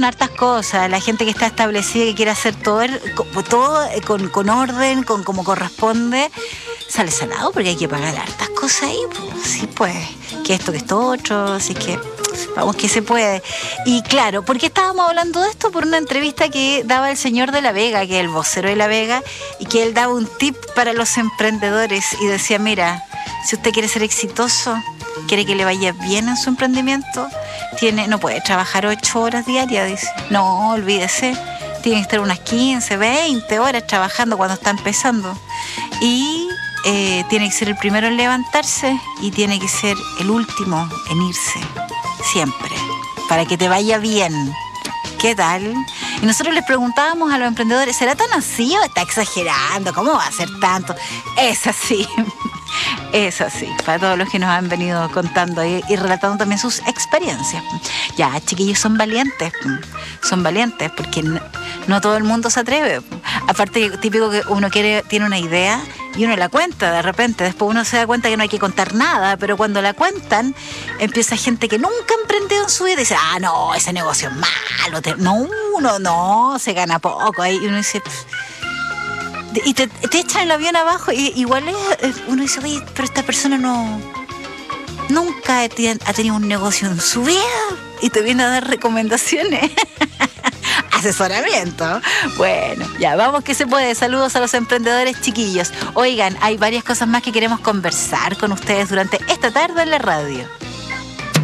hartas cosas. La gente que está establecida, que quiere hacer todo con orden, con como corresponde, sale salado porque hay que pagar hartas cosas ahí. Pues, sí, pues, que esto, que esto otro, así que vamos que se puede. Y claro, ¿por qué estábamos hablando de esto? Por una entrevista que daba el señor de La Vega, que es el vocero de La Vega, y que él daba un tip para los emprendedores y decía, mira, si usted quiere ser exitoso, quiere que le vaya bien en su emprendimiento, no puede trabajar 8 horas diarias, dice. No, olvídese, tiene que estar unas 15, 20 horas trabajando cuando está empezando. Y tiene que ser el primero en levantarse y tiene que ser el último en irse, siempre, para que te vaya bien. ¿Qué tal? Y nosotros les preguntábamos a los emprendedores, ¿será tan así o está exagerando? ¿Cómo va a ser tanto? Es así. Es así, para todos los que nos han venido contando y relatando también sus experiencias. Ya, chiquillos, son valientes porque no todo el mundo se atreve. Aparte, típico que uno tiene una idea y uno la cuenta de repente, después uno se da cuenta que no hay que contar nada, pero cuando la cuentan, empieza gente que nunca ha emprendido en su vida y dice, no, ese negocio es malo, uno se gana poco, ahí uno dice... Y te echan el avión abajo y igual uno dice, oye, pero esta persona nunca ha tenido un negocio en su vida y te viene a dar recomendaciones. Asesoramiento. Bueno, ya, vamos que se puede. Saludos a los emprendedores chiquillos. Oigan, hay varias cosas más que queremos conversar con ustedes durante esta tarde en la radio.